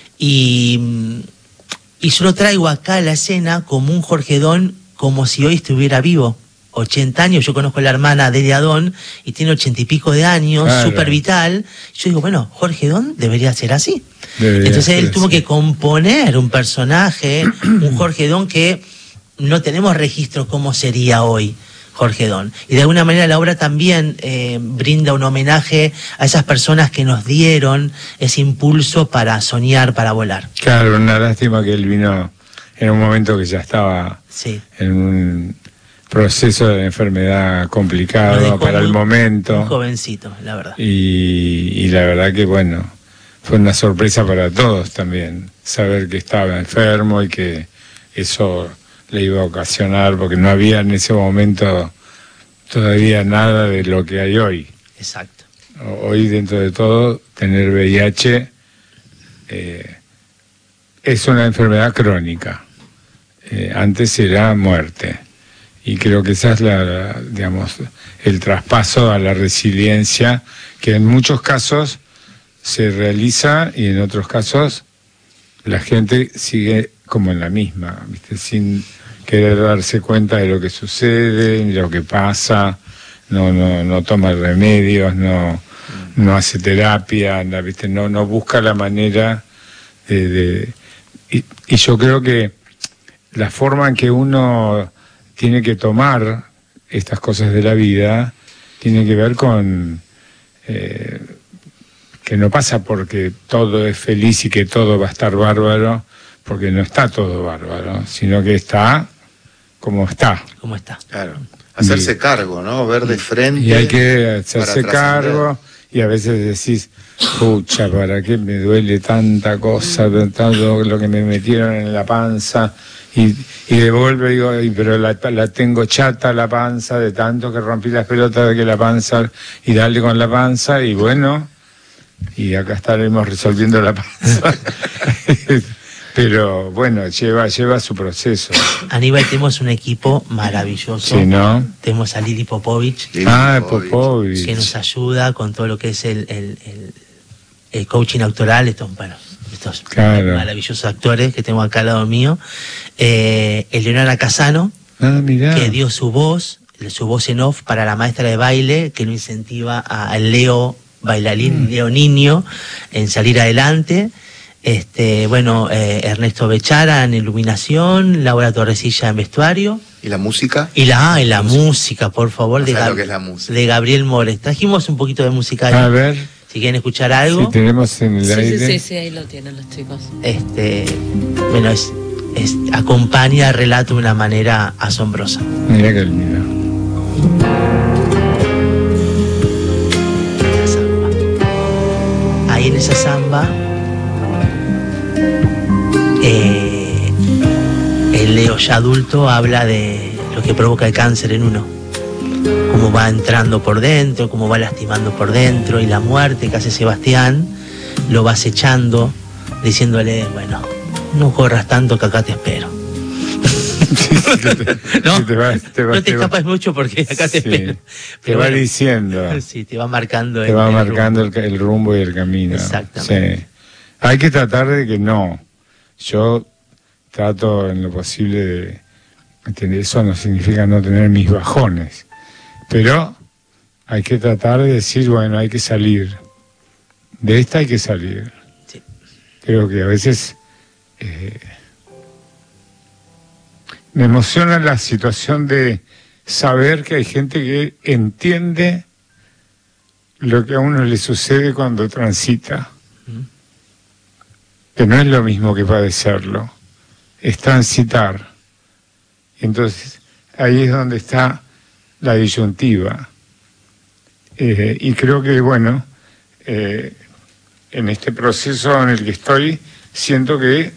Y, y yo lo traigo acá a la escena como un Jorge Don, como si hoy estuviera vivo. ochenta años, yo conozco a la hermana Delia Don y tiene ochenta y pico de años, claro. Súper vital. Yo digo, bueno, Jorge Don debería ser así. Debería Entonces él tuvo así. que componer un personaje, un Jorge Don que no tenemos registro cómo sería hoy Jorge Don. Y de alguna manera la obra también eh, brinda un homenaje a esas personas que nos dieron ese impulso para soñar, para volar. Claro, una lástima que él vino en un momento que ya estaba sí. en un proceso de enfermedad complicado para muy, el momento. Un jovencito, la verdad. Y, y la verdad que, bueno, fue una sorpresa para todos también, saber que estaba enfermo y que eso le iba a ocasionar, porque no había en ese momento todavía nada de lo que hay hoy. Exacto. Hoy, dentro de todo, tener V I H eh, es una enfermedad crónica. Eh, antes era muerte. Y creo que esa es la, la, digamos, el traspaso a la resiliencia que en muchos casos se realiza y en otros casos la gente sigue como en la misma, ¿viste? Sin querer darse cuenta de lo que sucede, de lo que pasa, no, no, no toma remedios, no, no hace terapia, ¿viste? No, no busca la manera de... de y, y yo creo que la forma en que uno tiene que tomar estas cosas de la vida, tiene que ver con eh, que no pasa porque todo es feliz y que todo va a estar bárbaro, porque no está todo bárbaro, sino que está como está. Como está. Claro. Hacerse y, cargo, ¿no? Ver de frente. Y hay que hacerse cargo, y a veces decís, pucha, ¿para qué me duele tanta cosa, todo lo que me metieron en la panza? Y, y devuelvo y digo, pero la, la tengo chata la panza de tanto que rompí las pelotas de que la panza, y dale con la panza, y bueno, y acá estaremos resolviendo la panza. Pero bueno, lleva, lleva su proceso. Aníbal, tenemos un equipo maravilloso. Sí, ¿no? Tenemos a Lili Popovich. Lili ah, Popovich. Que nos ayuda con todo lo que es el, el, el, el coaching actoral. Estos, bueno, estos claro. maravillosos actores que tengo acá al lado mío. Eh, Eleonora Casano, ah, mirá. que dio su voz, su voz en off para la maestra de baile, que lo incentiva a Leo, bailarín, mm. Leo Niño, en salir adelante. Este, bueno, eh, Ernesto Bechara en iluminación, Laura Torresilla en vestuario. ¿Y la música? Y la, ah, y la música, por favor, de, Gab- lo que es la música. de Gabriel Mores. Trajimos un poquito de música ahí. A ver. Si quieren escuchar algo. Si tenemos en el sí, aire. Sí, sí, sí, ahí lo tienen los chicos. Este, bueno, es, es acompaña el relato de una manera asombrosa. Mira que lindo. Ahí en esa samba. Eh, video ya adulto habla de lo que provoca el cáncer en uno, cómo va entrando por dentro, cómo va lastimando por dentro, y la muerte que hace Sebastián lo va acechando, diciéndole, bueno, no corras tanto que acá te espero. no, te va, te va, no te, te escapas va. mucho porque acá te sí, espero. Te Pero va bueno, diciendo. Sí, te va marcando te el, va el marcando rumbo. El, el rumbo y el camino. Exactamente. Sí. Hay que tratar de que no. Yo trato en lo posible de entender. Eso no significa no tener mis bajones. Pero hay que tratar de decir, bueno, hay que salir. De esta hay que salir. Sí. Creo que a veces eh, me emociona la situación de saber que hay gente que entiende lo que a uno le sucede cuando transita. Mm. Que no es lo mismo que padecerlo, es transitar. Y entonces ahí es donde está la disyuntiva. Eh, y creo que, bueno, eh, en este proceso en el que estoy, siento que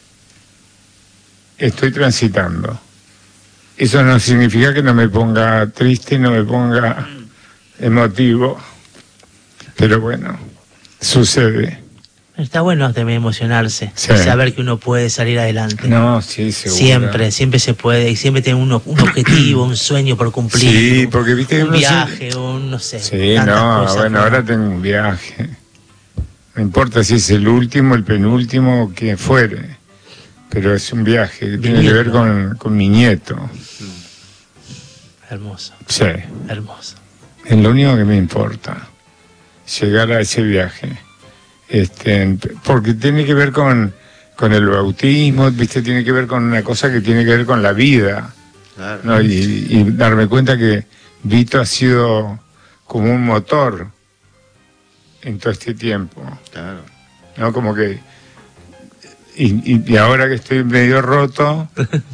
estoy transitando. Eso no significa que no me ponga triste, no me ponga emotivo, pero bueno, sucede. Está bueno también emocionarse, sí. Saber que uno puede salir adelante. No, sí, seguro. Siempre, siempre se puede, y siempre tiene uno, un objetivo, un sueño por cumplir. Sí, porque viste un viaje, se... un no sé. Sí, no, cosas, bueno, ahora tengo un viaje. No importa si es el último, el penúltimo, que fuere, pero es un viaje que tiene que ver con, con mi nieto. Hermoso. Sí. Hermoso. Es lo único que me importa, llegar a ese viaje. Este, porque tiene que ver con, con el bautismo, viste, tiene que ver con una cosa que tiene que ver con la vida, claro. ¿No? y, y darme cuenta que Vito ha sido como un motor en todo este tiempo, claro. ¿No? Como que y, y, y ahora que estoy medio roto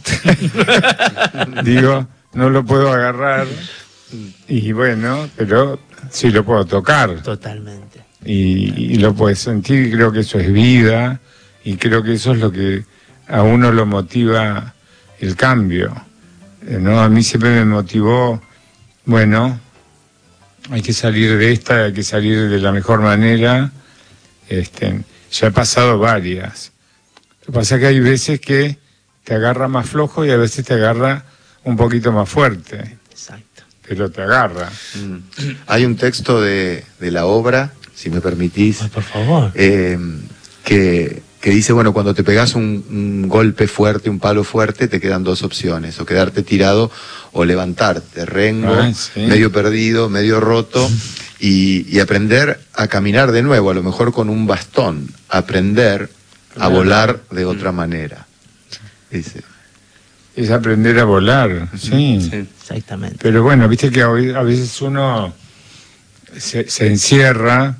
digo, no lo puedo agarrar, y bueno, pero sí lo puedo tocar totalmente. Y, y lo puedes sentir, y creo que eso es vida, y creo que eso es lo que a uno lo motiva el cambio, ¿no? A mí siempre me motivó, bueno, hay que salir de esta, hay que salir de la mejor manera. Este, ya he pasado varias. Lo que pasa es que hay veces que te agarra más flojo y a veces te agarra un poquito más fuerte. Exacto. Pero te agarra. Mm. Hay un texto de, de la obra, si me permitís. Ay, por favor. Eh, que, que dice, bueno, cuando te pegas un, un golpe fuerte, un palo fuerte, te quedan dos opciones, o quedarte tirado o levantarte, rengo, Ay, sí. medio perdido, medio roto, y, y aprender a caminar de nuevo, a lo mejor con un bastón, aprender a volar de otra manera. Dice. Es aprender a volar, sí. sí. Exactamente. Pero bueno, viste que hoy, a veces uno se, se encierra,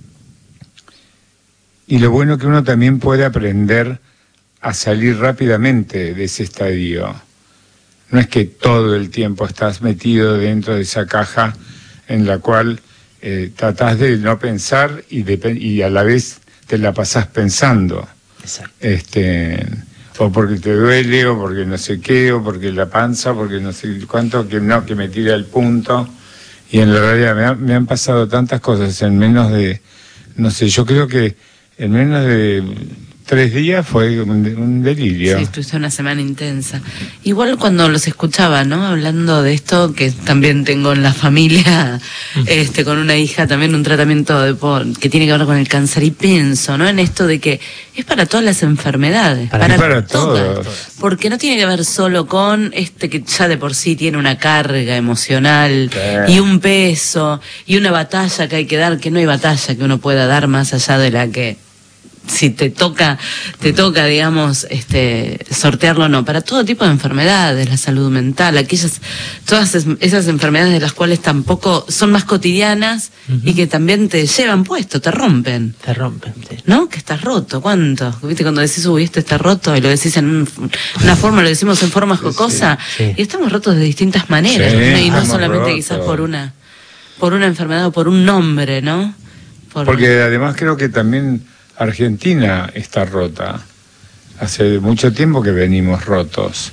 y lo bueno es que uno también puede aprender a salir rápidamente de ese estadio. No es que todo el tiempo estás metido dentro de esa caja en la cual eh, tratás de no pensar y, de, y a la vez te la pasás pensando. Exacto. Este, o porque te duele, o porque no sé qué, o porque la panza, porque no sé cuánto, que no, que me tira el punto. Y en la realidad me, ha, me han pasado tantas cosas en menos de, no sé, yo creo que en menos de tres días fue un, un delirio. Sí, estuviste una semana intensa. Igual cuando los escuchaba, ¿no? Hablando de esto, que también tengo en la familia, este, con una hija también un tratamiento de, que tiene que ver con el cáncer, y pienso, ¿no? En esto de que es para todas las enfermedades. Para, para, para todas. todas. Porque no tiene que ver solo con este que ya de por sí tiene una carga emocional, sí. Y un peso, y una batalla que hay que dar, que no hay batalla que uno pueda dar más allá de la que si te toca, te toca, digamos, este, sortearlo o no, para todo tipo de enfermedades, la salud mental, aquellas, todas esas enfermedades de las cuales tampoco son más cotidianas, uh-huh. Y que también te llevan puesto, te rompen. Te rompen, sí. ¿No? Que estás roto, ¿cuánto? ¿Viste? Cuando decís, uy, esto está roto, y lo decís en un, una forma, lo decimos en forma jocosa, sí, sí. Y estamos rotos de distintas maneras, sí, ¿no? Y no solamente rotos. Quizás por una, por una enfermedad o por un nombre, ¿no? Por... Porque además creo que también Argentina está rota. Hace mucho tiempo que venimos rotos.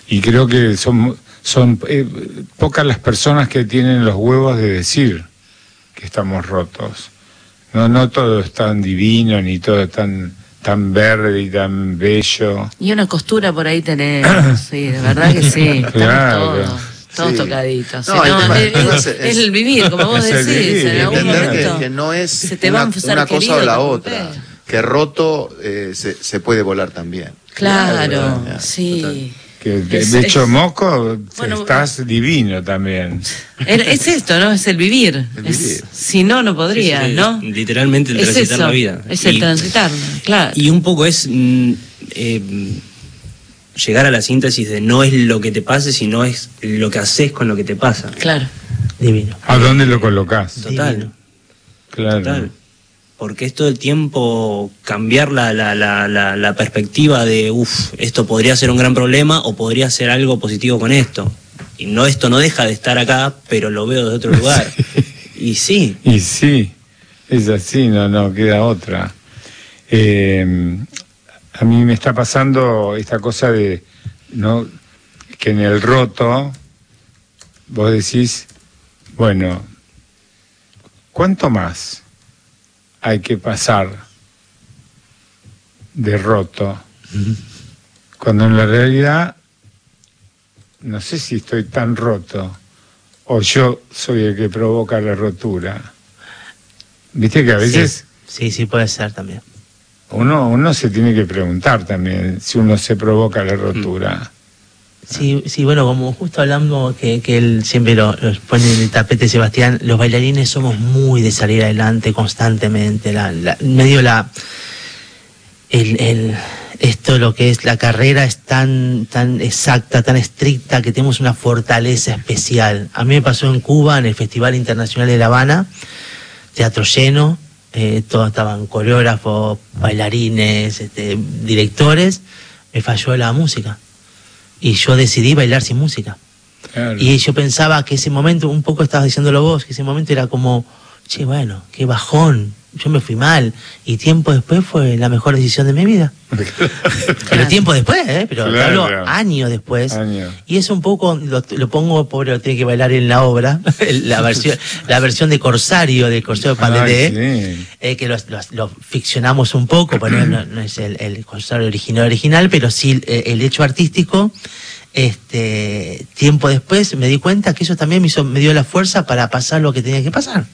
Y creo que son, son eh, pocas las personas que tienen los huevos de decir que estamos rotos. No, no todo es tan divino, ni todo es tan, tan verde y tan bello. Y una costura por ahí tenemos, sí, de verdad que sí. Claro. Todos, todos Sí. tocaditos. No, Sí, el no, tema- es, el tema es- es- es el vivir, como vos es el decís. vivir, En algún Entender que, momento que no es se te va una, a ser una querido cosa o la te otra, rompes. que roto eh, se, se puede volar también. Claro, Claro, sí. Que de, Es- de es- hecho, Moco, Bueno, estás divino también. Er- Es esto, ¿no? Es el vivir. El Es- vivir. si no, no podría, Sí, sí, ¿no? es literalmente el Es transitar eso, la vida. es el Y- transitar, claro. Y un poco es mm, eh, llegar a la síntesis de no es lo que te pase, sino es lo que haces con lo que te pasa. Claro. Divino. ¿A dónde lo colocás? Total. Divino. Claro. Total. Porque es todo el tiempo cambiar la, la, la, la, la perspectiva de, uff, esto podría ser un gran problema o podría ser algo positivo con esto. Y no, esto no deja de estar acá, pero lo veo de otro lugar. Y sí. Y sí, es así, no, no queda otra. Eh, a mí me está pasando esta cosa de, ¿no? Que en el roto vos decís, bueno, ¿cuánto más hay que pasar de roto? Cuando en la realidad no sé si estoy tan roto o yo soy el que provoca la rotura. Viste que a veces Sí, sí, sí puede ser también. uno, uno se tiene que preguntar también si uno se provoca la rotura. Sí, sí, bueno, como justo hablando que, que él siempre lo, lo pone en el tapete, Sebastián, los bailarines somos muy de salir adelante constantemente, la, la, medio la, el, el, esto lo que es la carrera es tan, tan exacta, tan estricta, que tenemos una fortaleza especial. A mí me pasó en Cuba, en el Festival Internacional de La Habana, teatro lleno, eh, todos estaban coreógrafos, bailarines, este, directores, me falló la música. Y yo decidí bailar sin música. Claro. Y yo pensaba que ese momento, un poco estabas diciéndolo vos, que ese momento era como, che, bueno, qué bajón, yo me fui mal. Y tiempo después fue la mejor decisión de mi vida. Pero tiempo después, ¿eh? Pero te Claro. hablo años después. Años. Y es un poco, lo, lo pongo, pobre, lo tiene que bailar en la obra, la versión, la versión de Corsario, de Corsario de Pandete, Ay, sí. eh, que lo, lo- lo ficcionamos un poco, porque no, no- no es el, el Corsario original original, pero sí eh, el hecho artístico. Este tiempo después me di cuenta que eso también me, hizo, me dio la fuerza para pasar lo que tenía que pasar.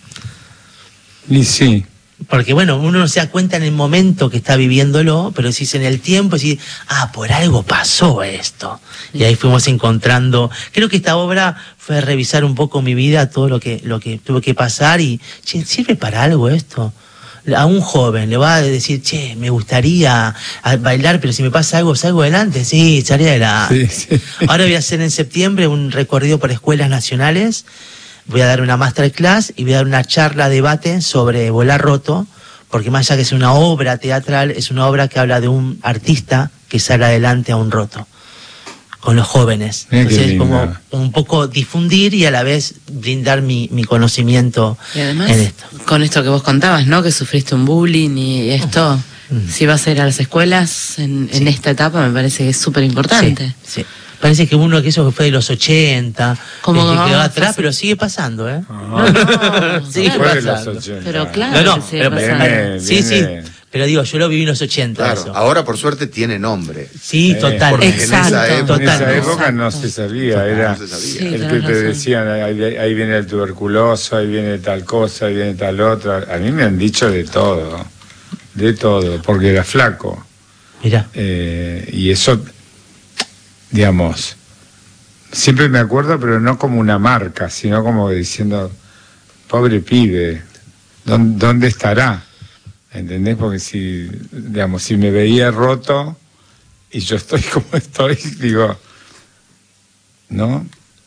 Y sí, Porque bueno, uno no se da cuenta en el momento que está viviéndolo, pero si es en el tiempo, decís, ah, por algo pasó esto. Y ahí fuimos encontrando, creo que esta obra fue revisar un poco mi vida, todo lo que, lo que tuve que pasar y, che, ¿sirve para algo esto? A un joven le va a decir, che, me gustaría a- bailar, pero si me pasa algo, salgo adelante. Sí, salí adelante. sí, sí. Ahora voy a hacer en septiembre un recorrido por escuelas nacionales. Voy a dar una masterclass y voy a dar una charla, debate sobre Volar Roto, porque más allá que es una obra teatral, es una obra que habla de un artista que sale adelante a un roto, con los jóvenes. Mira qué Entonces, lindo. como un poco difundir y a la vez brindar mi, mi conocimiento Y además, en esto. con esto que vos contabas, ¿no? Que sufriste un bullying y esto, si vas a ir a las escuelas en, en esta etapa, me parece que es súper importante. Sí, sí. Parece que uno que eso que fue de los ochenta, Como eh, que que quedó va atrás, fácil. pero sigue pasando, ¿eh? No, no, Sigue claro. Fue de los pasando. ochenta. Pero claro. No, no, que sigue pero, pasando. Viene- sí, sí. viene- Pero digo, yo lo viví en los ochenta. Claro, eso. ahora por suerte tiene nombre. Sí, Eh, total. porque en esa Exacto. época- En esa Total. época no se sabía, era No se sabía. Sí, el tenés que te razón. decían, ahí, ahí viene el tuberculoso, ahí viene tal cosa, ahí viene tal otra. A mí me han dicho de todo, de todo, porque era flaco. Mirá. Eh, y eso, digamos, siempre me acuerdo, pero no como una marca, sino como diciendo, pobre pibe, ¿dónde, dónde estará? ¿Entendés? Porque si, digamos, si me veía roto y yo estoy como estoy, digo, ¿no?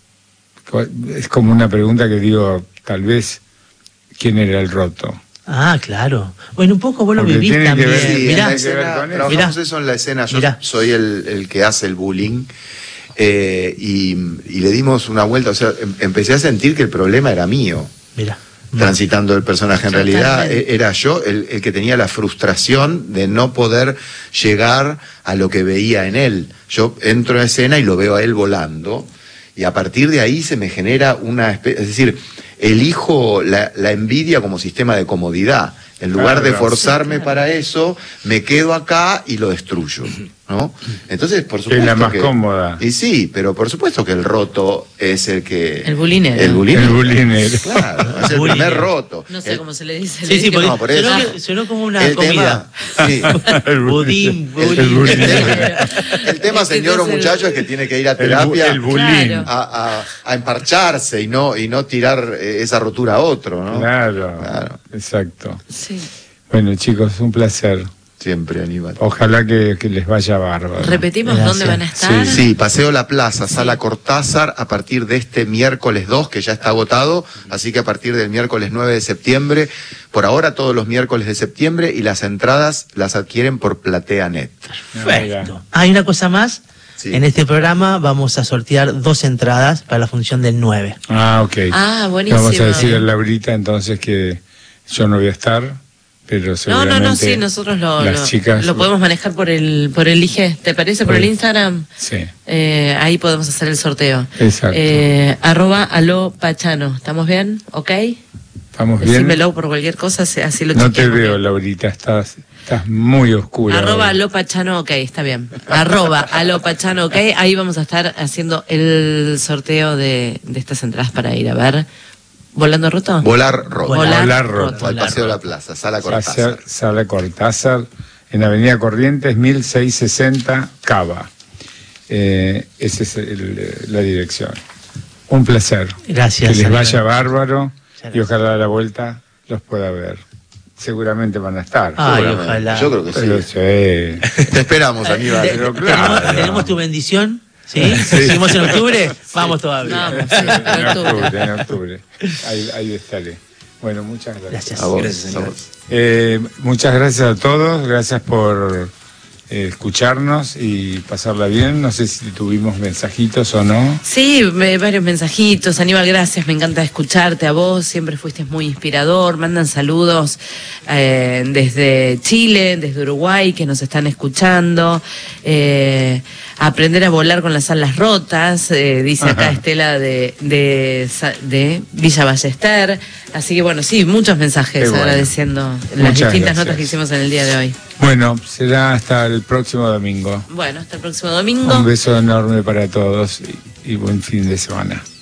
Es como una pregunta que digo, tal vez, ¿quién era el roto? Ah, claro. Bueno, un poco vos lo Porque vivís tiene que también. ver- Sí, en Mirá, la tiene que ver escena, con eso. trabajamos Mirá. eso en la escena. Yo Mirá. soy el, el que hace el bullying eh, y, y le dimos una vuelta. O sea, em- empecé a sentir que el problema era mío. mirá. transitando el personaje. En realidad era yo el, el que tenía la frustración de no poder llegar a lo que veía en él. Yo entro en escena y lo veo a él volando, y a partir de ahí se me genera una especie, es decir, elijo la, la envidia como sistema de comodidad. En lugar de forzarme para eso, me quedo acá y lo destruyo, ¿no? Entonces, por supuesto es la más que, cómoda. Y sí, pero por supuesto que el roto es el que... El bulinero. El bulinero. El bulinero. Claro, es el Bulinero. primer roto. No sé el, cómo se le dice. Sí, sí, No, por, por sonó, eso. que- sonó como una el comida. tema, sí. Budín, El, budín. el tema, el tema, Es que señor o entonces muchacho, el- es que tiene que ir a El, bu- terapia el bulín. Claro. a, a, a emparcharse y no, y no tirar eh, esa rotura a otro, ¿no? Claro, Claro. exacto. Sí. Bueno, chicos, un placer. Siempre, Aníbal. Ojalá que, que les vaya bárbaro. Repetimos Gracias. dónde van a estar. Sí, sí, Paseo La Plaza, Sala Cortázar, a partir de este miércoles dos, que ya está agotado, así que a partir del miércoles nueve de septiembre, por ahora todos los miércoles de septiembre, y las entradas las adquieren por PlateaNet. Perfecto. Hay una cosa más. Sí. En este programa vamos a sortear dos entradas para la función del nueve. Ah, ok. Ah, buenísimo. Vamos a decir a Laurita entonces que yo no voy a estar, pero No, seguramente no, no, sí, nosotros lo, las lo, chicas lo podemos manejar por el por el I G. ¿Te parece? Por el Instagram. Sí, Eh, ahí podemos hacer el sorteo. exacto. Eh, arroba alo pachano. ¿Estamos bien? ¿Ok? ¿Estamos bien? Decímelo por cualquier cosa, así así lo No te chequeamos veo, bien. Laurita, estás, estás muy oscura. Arroba hoy. alo pachano, ok, está bien. Arroba alo pachano, ok. Ahí vamos a estar haciendo el sorteo de, de estas entradas para ir a ver. ¿Volando roto? Volar Roto. Volar, Volar roto. roto. Al Paseo La Plaza, Sala Cortázar. Sala, Sala Cortázar, en Avenida Corrientes, mil seiscientos sesenta, Cava. Eh, esa es el- la dirección. Un placer. Gracias, Que les Aníbal. vaya bárbaro Muchas y ojalá a la vuelta los pueda ver. Seguramente van a estar. Ay, Seguramente. ojalá. Yo creo que Pero sí. sí. Te esperamos, Aníbal. Te- pero tenemos, claro. tenemos tu bendición, ¿sí? ¿Seguimos en octubre? Vamos todavía. Vamos, sí, En en octubre. octubre, en octubre. Ahí, ahí estaré. Bueno, muchas gracias. Gracias. A vos, Gracias, a Aníbal. vos. Eh, muchas gracias a todos, gracias por eh, escucharnos y pasarla bien. No sé si tuvimos mensajitos o no. Sí, me- varios mensajitos. Aníbal, gracias, me encanta escucharte a vos, siempre fuiste muy inspirador. Mandan saludos eh, desde Chile, desde Uruguay, que nos están escuchando. Eh, aprender a volar con las alas rotas, eh, dice acá Ajá. Estela de, de, Sa- de Villa Ballester. Así que bueno, sí, muchos mensajes Qué bueno. agradeciendo las Muchas distintas gracias. notas que hicimos en el día de hoy. Bueno, será hasta el próximo domingo. Bueno, hasta el próximo domingo. Un beso enorme para todos y, y buen fin de semana.